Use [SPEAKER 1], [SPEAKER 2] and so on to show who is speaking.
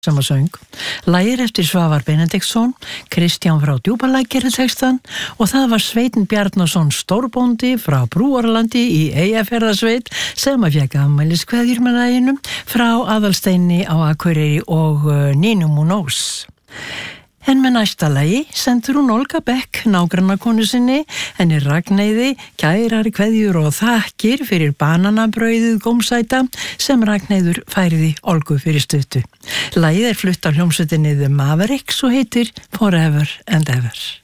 [SPEAKER 1] sem að söng. Lagið eftir Svavar Benediktsson, Kristján frá Djúpalæk gerði textann og það var Sveinn Bjarnason stórbóndi frá Brúarlandi í Eyjafjarðarsveit sem að fékk afmæliskveðjur með laginu frá Aðalsteini á Akureyri og Nínu Múnós. En með næsta lagi sendur hún Olga Beck, nágrannakonu sinni, henni Ragnheiði, kærar kveðjur og þakkir fyrir bananabrauðið gómsæta sem Ragnheiður færiði Olgu fyrir stuttu. Lagið flutt á hljómsveitinni The Mavericks og heitir Forever and Ever.